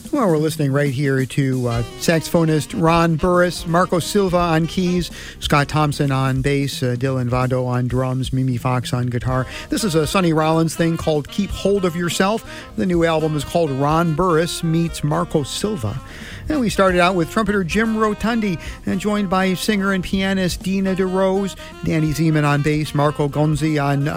Well, we're listening right here to saxophonist Ron Burris, Marco Silva on keys, Scott Thompson on bass, Dylan Vado on drums, Mimi Fox on guitar. This is a Sonny Rollins thing called Keep Hold of Yourself. The new album is called Ron Burris Meets Marco Silva. And we started out with trumpeter Jim Rotundi, and joined by singer and pianist Dina DeRose, Danny Zeman on bass, Mario Gonzi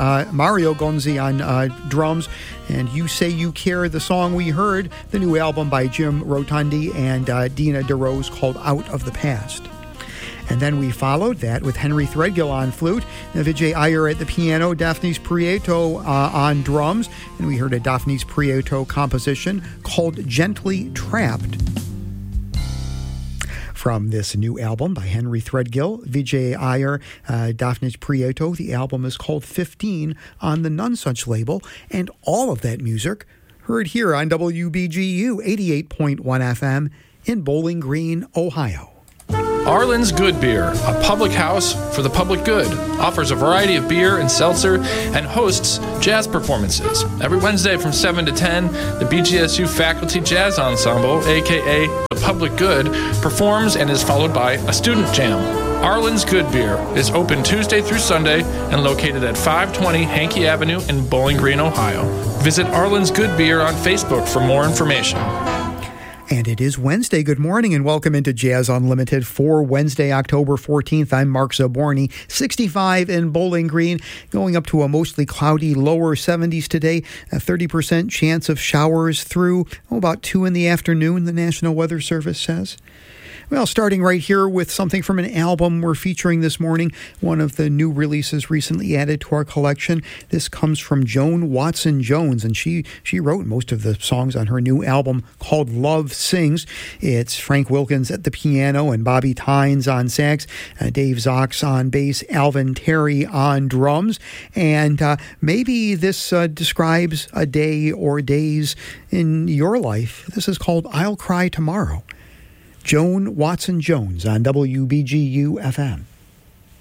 on drums, and You Say You Care, the song we heard, the new album by Jim Rotundi and Dina DeRose called Out of the Past. And then we followed that with Henry Threadgill on flute, Vijay Iyer at the piano, Daphnis Prieto on drums, and we heard a Daphnis Prieto composition called Gently Trapped. From this new album by Henry Threadgill, Vijay Iyer, Daphnis Prieto, the album is called 15 on the Nonesuch label, and all of that music heard here on WBGU 88.1 FM in Bowling Green, Ohio. Arlen's Good Beer, a public house for the public good, offers a variety of beer and seltzer and hosts jazz performances. Every Wednesday from 7 to 10, the BGSU Faculty Jazz Ensemble, a.k.a. The Public Good, performs and is followed by a student jam. Arlen's Good Beer is open Tuesday through Sunday and located at 520 Hankey Avenue in Bowling Green, Ohio. Visit Arlen's Good Beer on Facebook for more information. And it is Wednesday. Good morning and welcome into Jazz Unlimited for Wednesday, October 14th. I'm Mark Zaborny, 65 in Bowling Green, going up to a mostly cloudy lower 70s today, a 30% chance of showers through about 2 in the afternoon, the National Weather Service says. Well, starting right here with something from an album we're featuring this morning, one of the new releases recently added to our collection. This comes from Joan Watson Jones, and she wrote most of the songs on her new album called Love Sings. It's Frank Wilkins at the piano and Bobby Tynes on sax, Dave Zox on bass, Alvin Terry on drums, and maybe this describes a day or days in your life. This is called I'll Cry Tomorrow. Joan Watson Jones on WBGU FM.